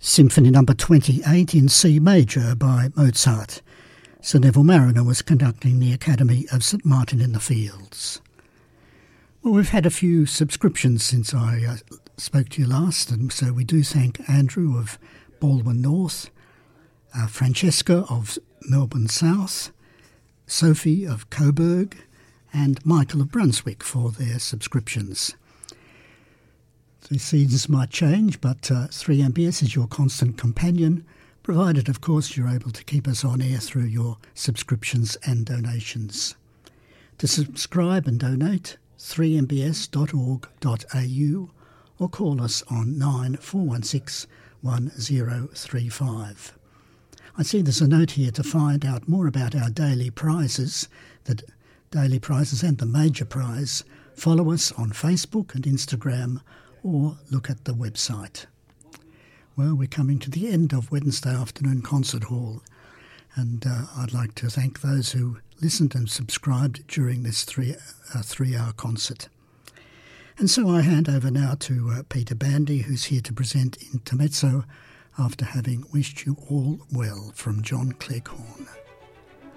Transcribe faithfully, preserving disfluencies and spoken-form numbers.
Symphony number twenty-eight in C major by Mozart. Sir Neville Marriner was conducting the Academy of St Martin in the Fields. Well, we've had a few subscriptions since I uh, spoke to you last, and so we do thank Andrew of Baldwin North, uh, Francesca of Melbourne South, Sophie of Coburg, and Michael of Brunswick for their subscriptions. The seasons might change, but uh, three M B S is your constant companion, provided, of course, you're able to keep us on air through your subscriptions and donations. To subscribe and donate, three m b s dot org dot a u or call us on nine four one six one zero three five. I see there's a note here to find out more about our daily prizes, the daily prizes and the major prize. Follow us on Facebook and Instagram or look at the website. Well, we're coming to the end of Wednesday Afternoon Concert Hall, and uh, I'd like to thank those who listened and subscribed during this three, uh, three-hour concert. And so I hand over now to uh, Peter Bandy, who's here to present Intermezzo after having wished you all well from John Cleghorn.